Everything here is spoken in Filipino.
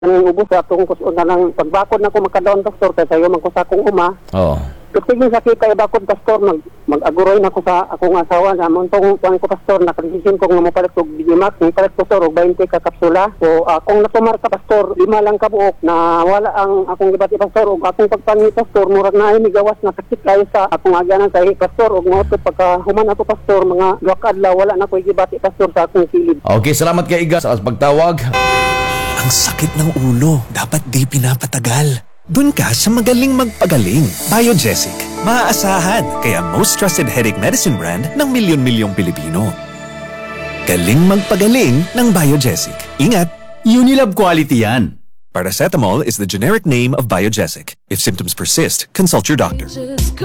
Ang ubos sa atong kusunan ng pagbakod na ko makadaon doktor kay sayo man ko sa akong uma. Oo. Sige sa kita ibakod pastor mag-aguroy na ko sa akong asawa na montong kuan ko pastor nakadesisyon ko nga mopalit ko Digimax ni palit ko og 20 ka kapsula. So akong natumar ka pastor 5 lang ka buok na wala ang akong gibati pastor ug akong pagpangi pastor murag na ini gawas na sakit kayo sa akong agyanan kay pastor ug motot pagka human ato pastor mga 2 adlaw wala na ko gibati pastor sa akong silid. Okay, salamat kay Iga sa pagtawag. Ang sakit ng ulo, dapat di pinapatagal. Dun ka sa magaling magpagaling. Biogesic. Maaasahan, kaya most trusted headache medicine brand ng milyon-milyong Pilipino. Galing magpagaling ng Biogesic. Ingat! Unilab quality yan. Paracetamol is the generic name of Biogesic. If symptoms persist, consult your doctor.